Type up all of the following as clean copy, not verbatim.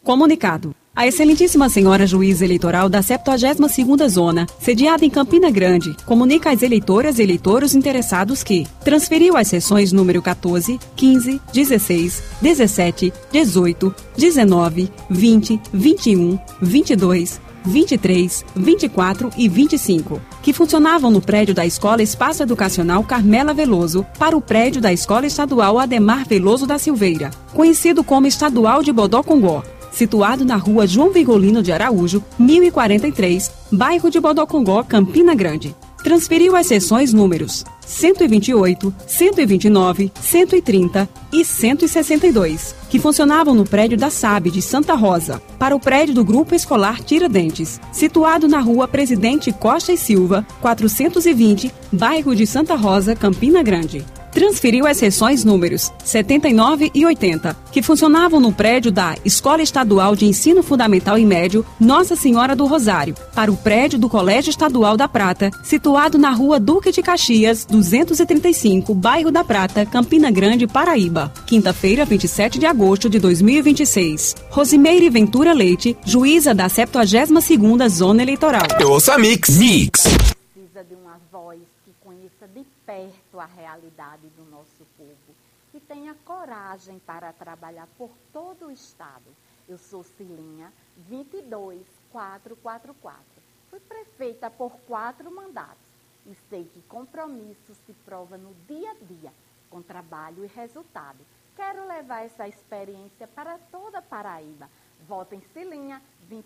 Comunicado. A excelentíssima senhora juíza eleitoral da 72ª Zona, sediada em Campina Grande, comunica às eleitoras e eleitores interessados que transferiu as sessões número 14, 15, 16, 17, 18, 19, 20, 21, 22, 23, 24 e 25, que funcionavam no prédio da Escola Espaço Educacional Carmela Veloso, para o prédio da Escola Estadual Ademar Veloso da Silveira, conhecido como Estadual de Bodocongó, situado na rua João Vigolino de Araújo, 1043, bairro de Bodocongó, Campina Grande. Transferiu as sessões números 128, 129, 130 e 162, que funcionavam no prédio da SAB de Santa Rosa, para o prédio do Grupo Escolar Tiradentes, situado na rua Presidente Costa e Silva, 420, bairro de Santa Rosa, Campina Grande. Transferiu as sessões números 79 e 80, que funcionavam no prédio da Escola Estadual de Ensino Fundamental e Médio Nossa Senhora do Rosário, para o prédio do Colégio Estadual da Prata, situado na rua Duque de Caxias, 235, bairro da Prata, Campina Grande, Paraíba. Quinta-feira, 27 de agosto de 2026. Rosimeire Ventura Leite, juíza da 72ª Zona Eleitoral. Ouça Mix. Precisa de uma voz que conheça de perto a realidade do nosso povo e tenha coragem para trabalhar por todo o Estado. Eu sou Cilinha, 22444. Fui prefeita por 4 mandatos e sei que compromisso se prova no dia a dia, com trabalho e resultado. Quero levar essa experiência para toda Paraíba. Votem Cilinha,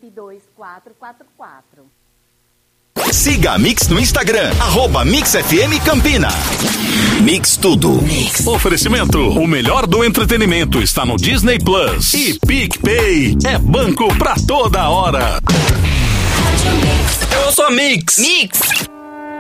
22444. Siga a Mix no Instagram, @MixFM Campina. Mix tudo. Mix. Oferecimento, o melhor do entretenimento está no Disney Plus. E PicPay é banco pra toda hora. Eu sou a Mix.